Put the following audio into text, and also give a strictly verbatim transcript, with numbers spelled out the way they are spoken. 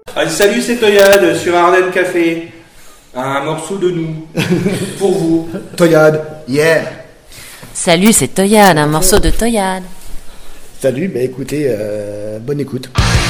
Allez, salut, c'est Toyad sur Ardennes Café. Un morceau de nous. Pour vous. Toyad, yeah. Salut, c'est Toyad, un morceau de Toyad. Salut, bah écoutez, euh, bonne écoute.